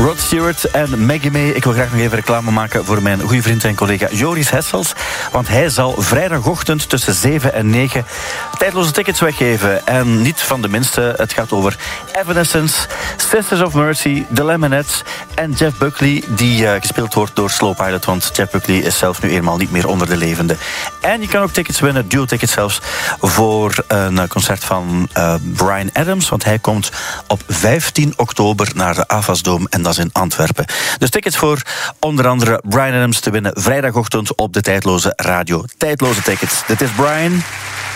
Rod Stewart en Maggie May. Ik wil graag nog even reclame maken voor mijn goede vriend en collega Joris Hessels. Want hij zal vrijdagochtend tussen 7 en 9 tijdloze tickets weggeven. En niet van de minste. Het gaat over Evanescence, Sisters of Mercy, The Lemonettes en Jeff Buckley, die gespeeld wordt door Slow Pilot. Want Jeff Buckley is zelf nu eenmaal niet meer onder de levenden. En je kan ook tickets winnen, duo-tickets zelfs, voor een concert van Bryan Adams. Want hij komt op 15 oktober naar de Avasdome en dat is in Antwerpen. Dus tickets voor onder andere Bryan Adams te winnen vrijdagochtend op de tijdloze radio. Tijdloze tickets. Dit is Bryan.